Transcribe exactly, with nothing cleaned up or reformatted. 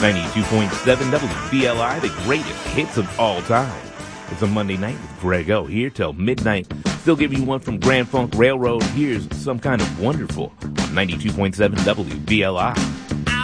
ninety-two point seven W B L I, the greatest hits of all time. It's a Monday night with Greg O here till midnight. Still giving you one from Grand Funk Railroad. Here's Some Kind of Wonderful on ninety-two point seven W B L I.